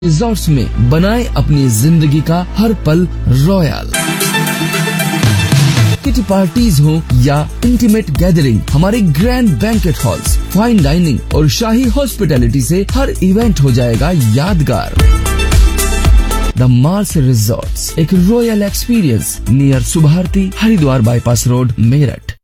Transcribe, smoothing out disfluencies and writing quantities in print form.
Resorts में बनाए अपनी जिंदगी का हर पल रॉयल। किटी पार्टीज हो या इंटीमेट गैदरिंग, हमारे grand banquet halls, fine dining और शाही हॉस्पिटैलिटी से हर इवेंट हो जाएगा यादगार। द मार्स रिजॉर्ट्स, एक royal experience near Subharti, Haridwar bypass road, Meerut.